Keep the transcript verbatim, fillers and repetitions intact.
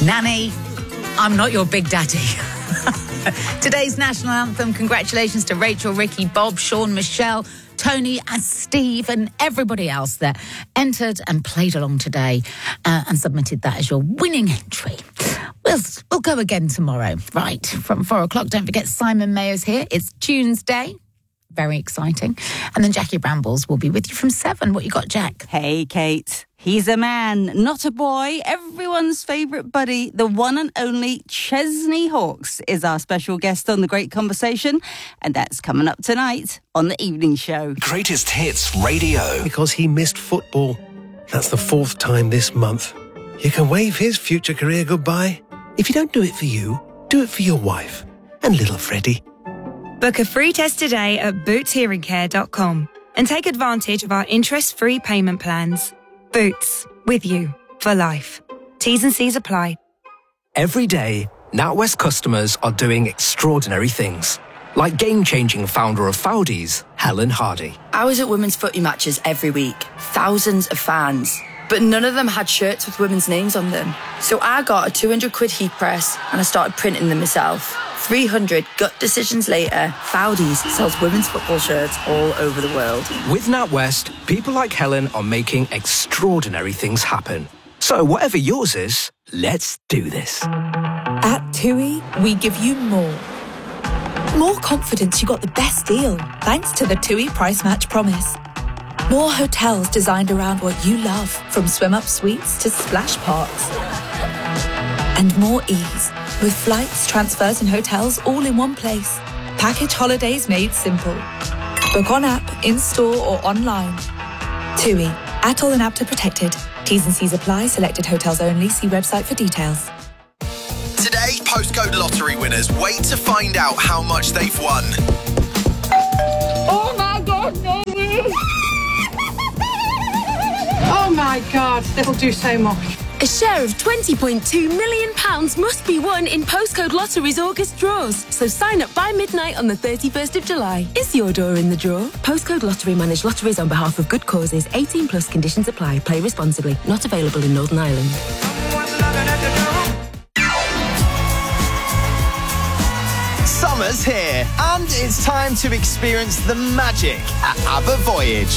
Nanny, I'm not your big daddy. Today's national anthem. Congratulations to Rachel, Ricky, Bob, Sean, Michelle, Tony and Steve and everybody else that entered and played along today uh, and submitted that as your winning entry. We'll, we'll go again tomorrow, right, from four o'clock. Don't forget Simon Mayer's here. It's Tuesday. Very exciting. And then Jackie Brambles will be with you from seven. What you got, Jack? Hey, Kate. He's a man, not a boy. Everyone's favourite buddy, the one and only Chesney Hawkes, is our special guest on The Great Conversation. And that's coming up tonight on The Evening Show. Greatest Hits Radio. Because he missed football. That's the fourth time this month. You can wave his future career goodbye. If you don't do it for you, do it for your wife and little Freddie. Book a free test today at boots hearing care dot com and take advantage of our interest-free payment plans. Boots, with you for life. T's and C's apply. Every day, NatWest customers are doing extraordinary things. Like game-changing founder of Foudies, Helen Hardy. I was at women's footy matches every week. Thousands of fans. But none of them had shirts with women's names on them. So I got a two hundred quid heat press and I started printing them myself. three hundred gut decisions later, Foudies sells women's football shirts all over the world. With NatWest, people like Helen are making extraordinary things happen. So whatever yours is, let's do this. At TUI, we give you more. More confidence you got the best deal, thanks to the TUI Price Match Promise. More hotels designed around what you love, from swim-up suites to splash parks. And more ease, with flights, transfers and hotels all in one place. Package holidays made simple. Book on app, in-store or online. TUI, Atoll and Apta protected. T's and C's apply. Selected hotels only. See website for details. Today, postcode lottery winners wait to find out how much they've won. Oh my God, no! Oh my God, that'll do so much. A share of twenty point two million pounds must be won in Postcode Lottery's August draws. So sign up by midnight on the thirty-first of July. Is your door in the draw? Postcode Lottery manage lotteries on behalf of good causes. eighteen plus conditions apply. Play responsibly. Not available in Northern Ireland. Summer's here, and it's time to experience the magic at ABBA Voyage.